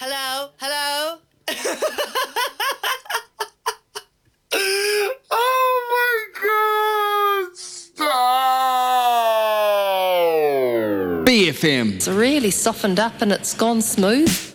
Hello? Hello? Oh my God! Stop! BFM. It's really softened up and it's gone smooth.